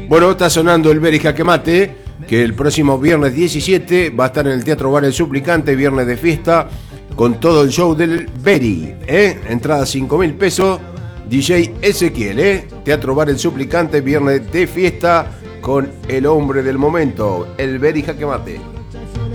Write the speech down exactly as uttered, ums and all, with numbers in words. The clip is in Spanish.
Bueno, está sonando el Beri Jaque Mate, que el próximo viernes diecisiete va a estar en el Teatro Bar El Suplicante, viernes de fiesta, con todo el show del Beri, ¿eh? Entrada cinco mil pesos, D J Ezequiel, ¿eh? Teatro Bar El Suplicante, viernes de fiesta, con el hombre del momento, el Beri Jaque Mate.